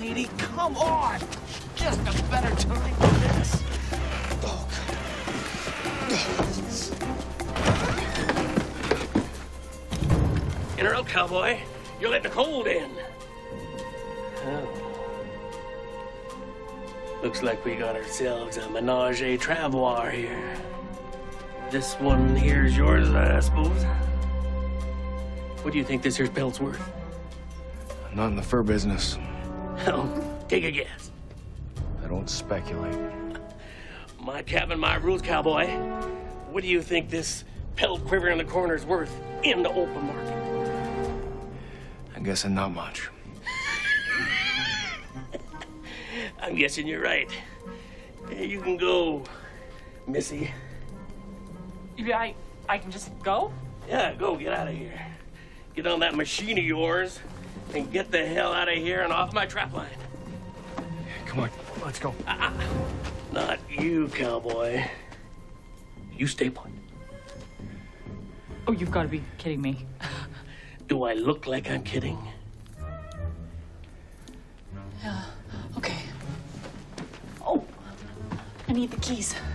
lady. Come on. Just a better time than this. In or out, cowboy. You're letting the cold in. Oh. Looks like we got ourselves a menage a travois here. This one here's yours, I suppose. What do you think this here's pelt's worth? Not in the fur business. Oh, take a guess. I don't speculate. My cabin, my rules, cowboy. What do you think this pelt quiver in the corner's worth in the open market? I'm guessing not much. I'm guessing you're right. You can go, Missy. I can just go? Yeah, go, get out of here. Get on that machine of yours and get the hell out of here and off my trap line. Come on, let's go. Not you, cowboy. You stay put. Oh, you've got to be kidding me. Do I look like I'm kidding? Okay. Oh, I need the keys.